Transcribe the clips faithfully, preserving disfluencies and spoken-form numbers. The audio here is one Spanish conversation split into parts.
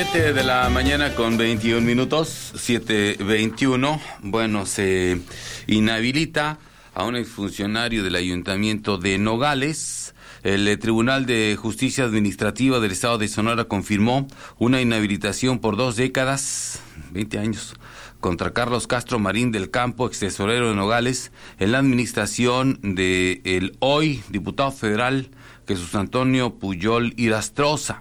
Siete de la mañana con veintiún minutos, siete veintiuno. Bueno, se inhabilita a un exfuncionario del Ayuntamiento de Nogales. El eh, Tribunal de Justicia Administrativa del Estado de Sonora confirmó una inhabilitación por dos décadas, veinte años, contra Carlos Castro Marín del Campo, ex tesorero de Nogales, en la administración de el hoy diputado federal Jesús Antonio Pujol Irastroza.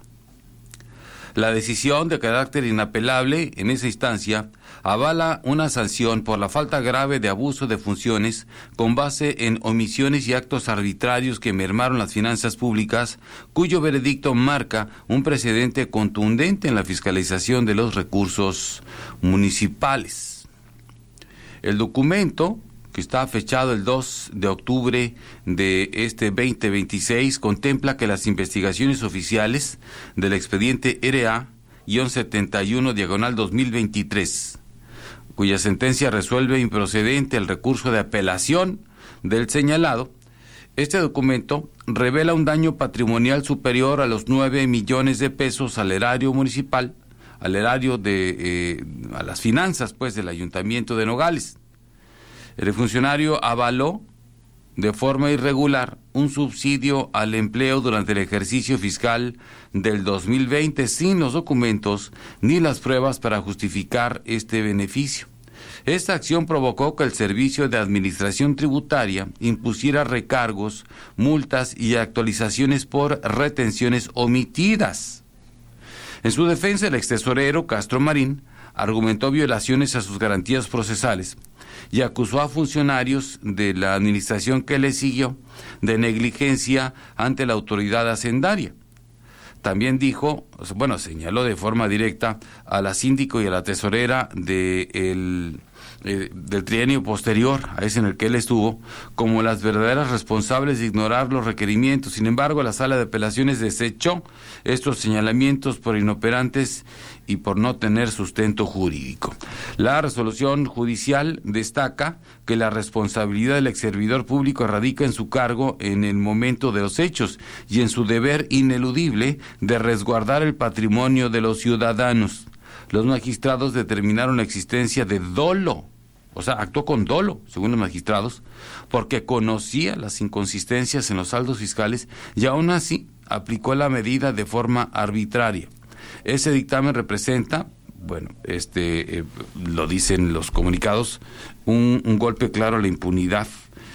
La decisión, de carácter inapelable en esa instancia, avala una sanción por la falta grave de abuso de funciones con base en omisiones y actos arbitrarios que mermaron las finanzas públicas, cuyo veredicto marca un precedente contundente en la fiscalización de los recursos municipales. El documento, que está fechado el dos de octubre de este veinte veintiséis, contempla que las investigaciones oficiales del expediente R A setenta y uno diagonal dos mil veintitrés, cuya sentencia resuelve improcedente el recurso de apelación del señalado. Este documento revela un daño patrimonial superior a los nueve millones de pesos al erario municipal, al erario de, eh, a las finanzas, pues, del Ayuntamiento de Nogales. El funcionario avaló de forma irregular un subsidio al empleo durante el ejercicio fiscal del dos mil veinte sin los documentos ni las pruebas para justificar este beneficio. Esta acción provocó que el Servicio de Administración Tributaria impusiera recargos, multas y actualizaciones por retenciones omitidas. En su defensa, el extesorero Castro Marín argumentó violaciones a sus garantías procesales y acusó a funcionarios de la administración que le siguió de negligencia ante la autoridad hacendaria. También dijo, bueno, señaló de forma directa a la síndico y a la tesorera de el, eh, del trienio posterior a ese en el que él estuvo, como las verdaderas responsables de ignorar los requerimientos. Sin embargo, la Sala de Apelaciones desechó estos señalamientos por inoperantes y por no tener sustento jurídico. La resolución judicial destaca que la responsabilidad del exservidor público radica en su cargo en el momento de los hechos y en su deber ineludible de resguardar el patrimonio de los ciudadanos. Los magistrados determinaron la existencia de dolo, o sea, actuó con dolo, según los magistrados, porque conocía las inconsistencias en los saldos fiscales y aún así aplicó la medida de forma arbitraria. Ese dictamen representa, bueno, este eh, lo dicen los comunicados, un, un golpe claro a la impunidad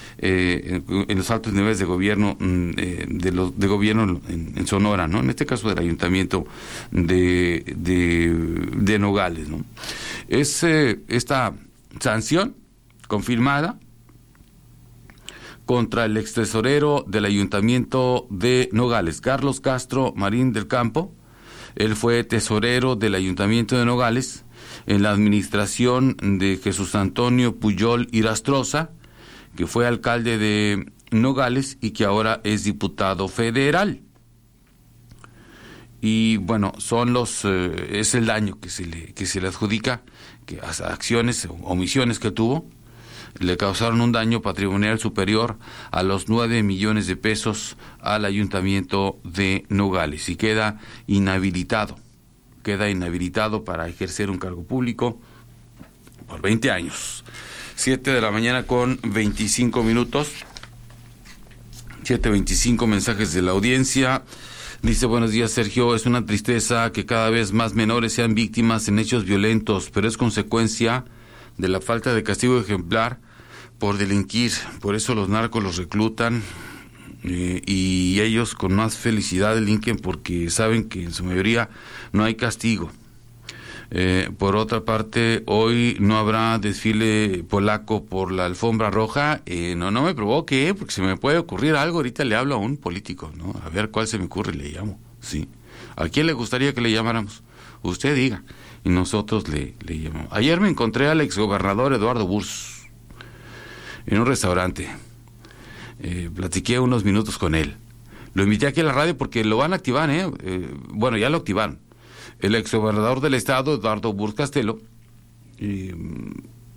eh, en, en los altos niveles de gobierno eh, de, los, de gobierno en, en Sonora, ¿no? En este caso del Ayuntamiento de de, de Nogales, ¿no? Es eh, esta sanción confirmada contra el extesorero del Ayuntamiento de Nogales, Carlos Castro Marín del Campo. Él fue tesorero del Ayuntamiento de Nogales en la administración de Jesús Antonio Pujol Irastroza, que fue alcalde de Nogales y que ahora es diputado federal. Y bueno, son los eh, es el daño que se le que se le adjudica, que las acciones o omisiones que tuvo le causaron un daño patrimonial superior a los nueve millones de pesos al Ayuntamiento de Nogales y queda inhabilitado, queda inhabilitado para ejercer un cargo público por veinte años. Siete de la mañana con veinticinco minutos, siete veinticinco, mensajes de la audiencia. Dice, buenos días, Sergio, es una tristeza que cada vez más menores sean víctimas en hechos violentos, pero es consecuencia de la falta de castigo ejemplar por delinquir. Por eso los narcos los reclutan eh, y ellos con más felicidad delinquen porque saben que en su mayoría no hay castigo. Eh, por otra parte, hoy no habrá desfile polaco por la alfombra roja. Eh, no, no me provoque, ¿eh? Porque se me puede ocurrir algo. Ahorita le hablo a un político, ¿no? A ver cuál se me ocurre y le llamo. Sí. ¿A quién le gustaría que le llamáramos? Usted diga. Y nosotros le, le llamamos. Ayer me encontré al exgobernador Eduardo Burz en un restaurante. Eh, platiqué unos minutos con él. Lo invité aquí a la radio porque lo van a activar, ¿eh? eh bueno, ya lo activaron. El exgobernador del estado, Eduardo Burz Castelo, eh,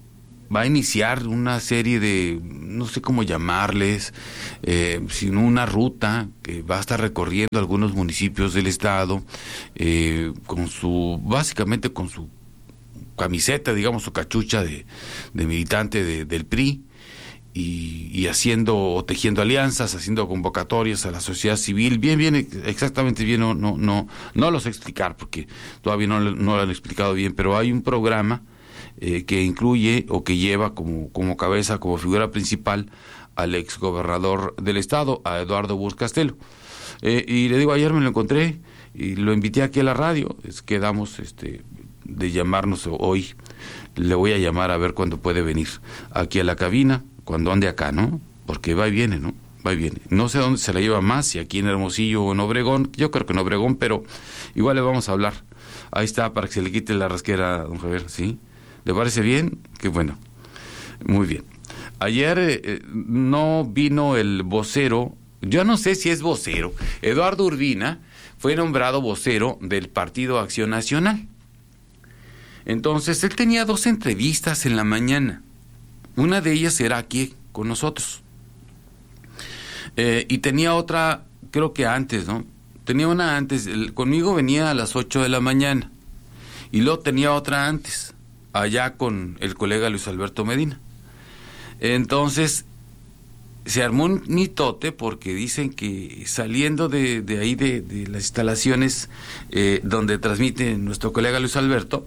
va a iniciar una serie de, no sé cómo llamarles, eh, sino una ruta que va a estar recorriendo algunos municipios del estado, eh, con su, básicamente con su camiseta, digamos, su cachucha de, de militante de, del P R I, y, y haciendo, o tejiendo alianzas, haciendo convocatorias a la sociedad civil, bien, bien, exactamente bien, no, no, no, no los sé explicar, porque todavía no, no lo han explicado bien, pero hay un programa Eh, que incluye o que lleva como, como cabeza, como figura principal al exgobernador del estado, a Eduardo Burr Castelo. Eh, y le digo, ayer me lo encontré y lo invité aquí a la radio, es, quedamos este, de llamarnos hoy, le voy a llamar a ver cuándo puede venir aquí a la cabina, cuando ande acá, ¿no? Porque va y viene, ¿no? Va y viene. No sé dónde se la lleva más, si aquí en Hermosillo o en Obregón, yo creo que en Obregón, pero igual le vamos a hablar. Ahí está, para que se le quite la rasquera, don Javier, ¿sí? ¿Le parece bien? Qué bueno. Muy bien. Ayer eh, no vino el vocero, yo no sé si es vocero, Eduardo Urbina fue nombrado vocero del Partido Acción Nacional. Entonces, él tenía dos entrevistas en la mañana. Una de ellas era aquí con nosotros. Eh, y tenía otra, creo que antes, ¿no? Tenía una antes, el, conmigo venía a las ocho de la mañana. Y luego tenía otra antes, allá con el colega Luis Alberto Medina. Entonces, se armó un mitote porque dicen que saliendo de, de ahí, de, de las instalaciones eh, donde transmite nuestro colega Luis Alberto,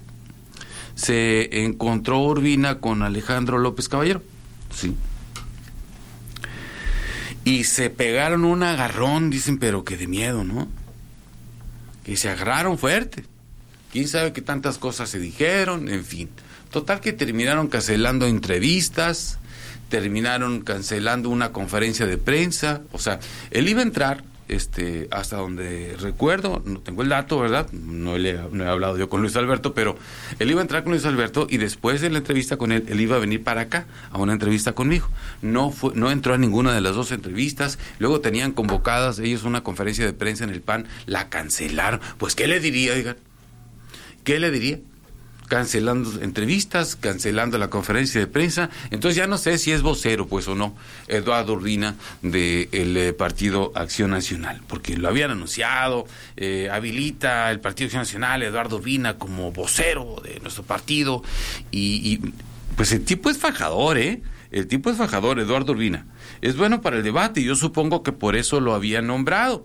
se encontró Urbina con Alejandro López Caballero, sí. Y se pegaron un agarrón, dicen, pero que de miedo, ¿no? Que se agarraron fuerte. Quién sabe qué tantas cosas se dijeron, en fin. Total que terminaron cancelando entrevistas, terminaron cancelando una conferencia de prensa. O sea, él iba a entrar, este, hasta donde recuerdo, no tengo el dato, ¿verdad? No, le, no he hablado yo con Luis Alberto, pero él iba a entrar con Luis Alberto y después de la entrevista con él, él iba a venir para acá, a una entrevista conmigo. No fue, no entró a ninguna de las dos entrevistas. Luego tenían convocadas ellos una conferencia de prensa en el P A N, la cancelaron. Pues, ¿qué le diría, digan? ¿Qué le diría? Cancelando entrevistas, cancelando la conferencia de prensa. Entonces ya no sé si es vocero, pues, o no, Eduardo Urbina del eh, Partido Acción Nacional, porque lo habían anunciado, eh, habilita el Partido Acción Nacional Eduardo Urbina como vocero de nuestro partido, y, y pues el tipo es fajador, ¿eh? El tipo es fajador, Eduardo Urbina. Es bueno para el debate, y yo supongo que por eso lo habían nombrado,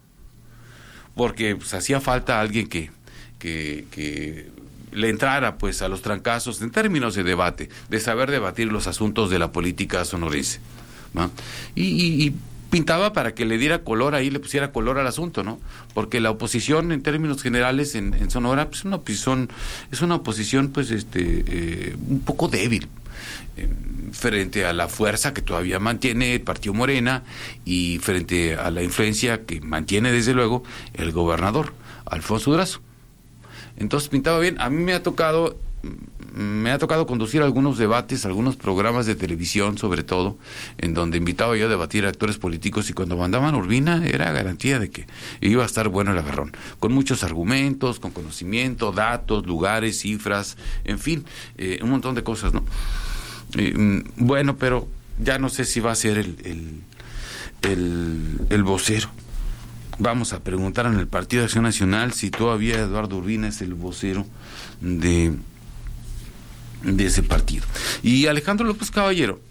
porque pues hacía falta alguien que Que, que le entrara pues a los trancazos en términos de debate, de saber debatir los asuntos de la política sonorense, ¿no? Y, y, y pintaba para que le diera color ahí, le pusiera color al asunto, ¿no? Porque la oposición en términos generales en, en Sonora pues una oposición, es una oposición pues este eh, un poco débil eh, frente a la fuerza que todavía mantiene el Partido Morena y frente a la influencia que mantiene desde luego el gobernador Alfonso Durazo. Entonces pintaba bien. A mí me ha tocado, me ha tocado conducir algunos debates, algunos programas de televisión, sobre todo, en donde invitaba yo a debatir a actores políticos, y cuando mandaban Urbina era garantía de que iba a estar bueno el agarrón, con muchos argumentos, con conocimiento, datos, lugares, cifras, en fin, eh, un montón de cosas, ¿no? Eh, bueno, pero ya no sé si va a ser el, el, el, el vocero. Vamos a preguntar en el Partido de Acción Nacional si todavía Eduardo Urbina es el vocero de, de ese partido. Y Alejandro López Caballero,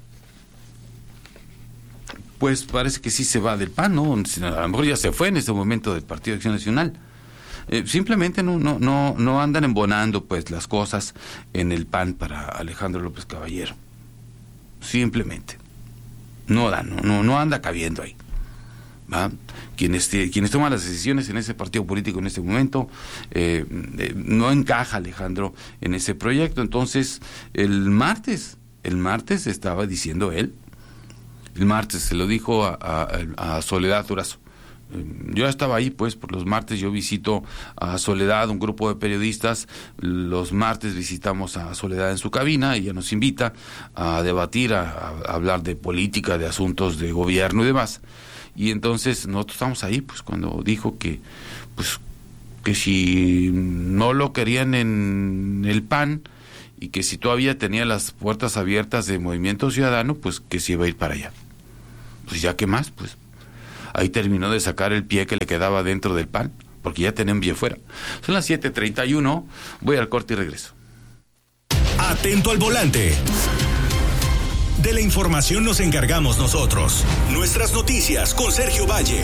pues parece que sí se va del P A N, ¿no? A lo mejor ya se fue en este momento del Partido de Acción Nacional. Eh, simplemente no, no, no, no andan embonando pues las cosas en el P A N para Alejandro López Caballero. Simplemente. No da, no, no, no anda cabiendo ahí. ¿Va? Quienes, quienes toman las decisiones en ese partido político en este momento, eh, eh, no encaja Alejandro en ese proyecto. Entonces, el martes, el martes estaba diciendo él, el martes se lo dijo a, a, a Soledad Durazo. Yo estaba ahí, pues, por los martes yo visito a Soledad, un grupo de periodistas, los martes visitamos a Soledad en su cabina, ella nos invita a debatir, a, a hablar de política, de asuntos de gobierno y demás. Y entonces nosotros estamos ahí, pues, cuando dijo que, pues, que si no lo querían en el P A N y que si todavía tenía las puertas abiertas de Movimiento Ciudadano, pues que se iba a ir para allá. Pues ya, ¿qué más? Pues ahí terminó de sacar el pie que le quedaba dentro del P A N, porque ya tenía un pie fuera. Son las siete treinta y uno, voy al corte y regreso. Atento al volante. De la información nos encargamos nosotros. Nuestras noticias con Sergio Valle.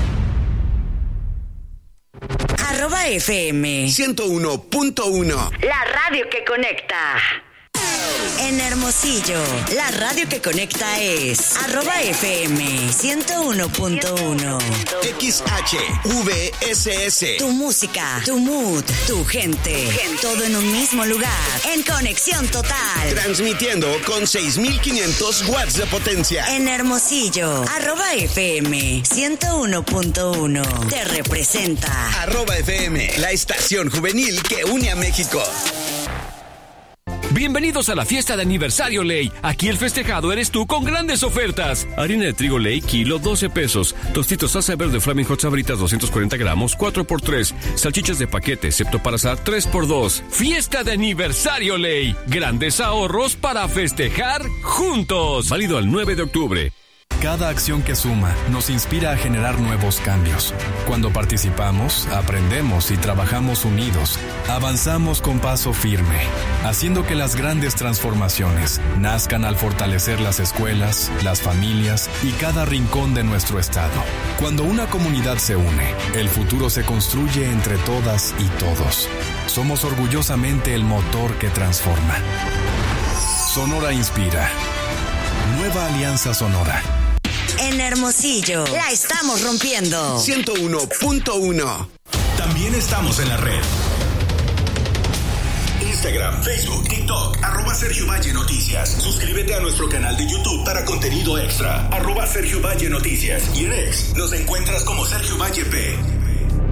Arroba F M ciento uno punto uno. La radio que conecta. En Hermosillo, la radio que conecta es arroba F M ciento uno punto uno. X H V S S. Tu música, tu mood, tu gente, todo en un mismo lugar, en conexión total. Transmitiendo con seis mil quinientos watts de potencia. En Hermosillo, arroba F M ciento uno punto uno. Te representa. Arroba F M, la estación juvenil que une a México. Bienvenidos a la fiesta de aniversario Ley. Aquí el festejado eres tú con grandes ofertas. Harina de trigo Ley, kilo, doce pesos. Tostitos salsa verde Flaming Hot Sabritas, doscientos cuarenta gramos, cuatro por tres. Salchichas de paquete, excepto para asar, tres por dos. Fiesta de aniversario Ley. Grandes ahorros para festejar juntos. Válido al nueve de octubre. Cada acción que suma nos inspira a generar nuevos cambios. Cuando participamos, aprendemos y trabajamos unidos, avanzamos con paso firme, haciendo que las grandes transformaciones nazcan al fortalecer las escuelas, las familias y cada rincón de nuestro estado. Cuando una comunidad se une, el futuro se construye entre todas y todos. Somos orgullosamente el motor que transforma. Sonora Inspira. Nueva Alianza Sonora. En Hermosillo, la estamos rompiendo. ciento uno punto uno. También estamos en la red. Instagram, Facebook, TikTok, arroba Sergio Valle Noticias. Suscríbete a nuestro canal de YouTube para contenido extra, arroba Sergio Valle Noticias. Y en X nos encuentras como Sergio Valle P.